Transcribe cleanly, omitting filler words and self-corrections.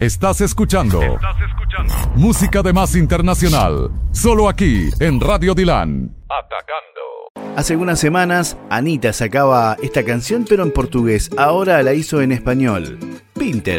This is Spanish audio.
Estás escuchando música de más internacional, solo aquí en Radio Dilan. Atacando. Hace unas semanas, Anitta sacaba esta canción pero en portugués, ahora la hizo en español. Pinter.